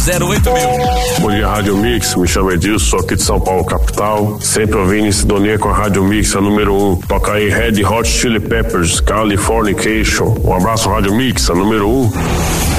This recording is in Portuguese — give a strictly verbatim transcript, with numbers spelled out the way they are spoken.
zero oito mil. Bom dia, Rádio Mix. Me chamo Edilson, sou aqui de São Paulo, capital. Sempre ouvindo em sintonia com a Rádio Mix, a número um. Toca aí Red Hot Chili Peppers, Californication. Um abraço, Rádio Mix, a número um.